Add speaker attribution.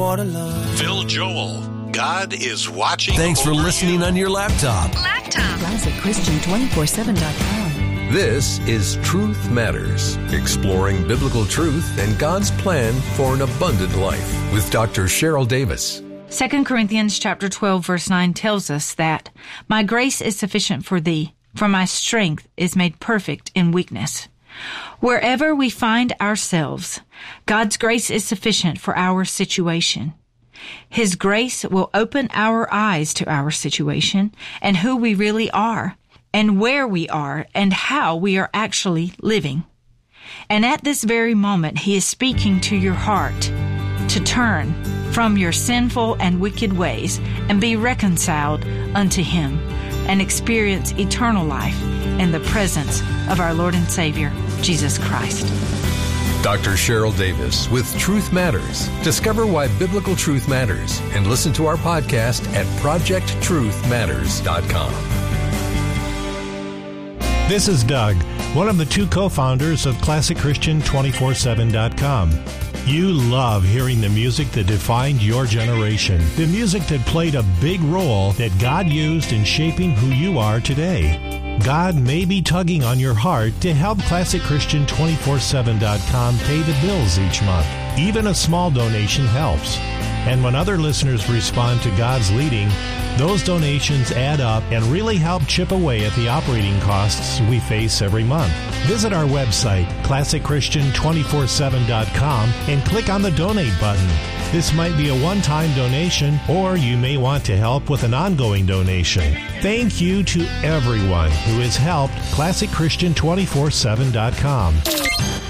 Speaker 1: Phil Joel, God is watching.
Speaker 2: Thanks for listening on your laptop.
Speaker 3: ClassicChristian247.com.
Speaker 2: This is Truth Matters, exploring biblical truth and God's plan for an abundant life with Dr. Cheryl Davis.
Speaker 4: 2 Corinthians chapter 12, verse 9 tells us that, "My grace is sufficient for thee, for my strength is made perfect in weakness." Wherever we find ourselves, God's grace is sufficient for our situation. His grace will open our eyes to our situation and who we really are, and where we are, and how we are actually living. And at this very moment, He is speaking to your heart to turn from your sinful and wicked ways and be reconciled unto Him and experience eternal life in the presence of our Lord and Savior, Jesus Christ.
Speaker 2: Dr. Cheryl Davis with Truth Matters. Discover why biblical truth matters and listen to our podcast at projecttruthmatters.com.
Speaker 5: This is Doug, one of the two co-founders of ClassicChristian247.com. You love hearing the music that defined your generation, the music that played a big role that God used in shaping who you are today. God may be tugging on your heart to help ClassicChristian247.com pay the bills each month. Even a small donation helps. And when other listeners respond to God's leading, those donations add up and really help chip away at the operating costs we face every month. Visit our website, ClassicChristian247.com, and click on the donate button. This might be a one-time donation, or you may want to help with an ongoing donation. Thank you to everyone who has helped ClassicChristian247.com.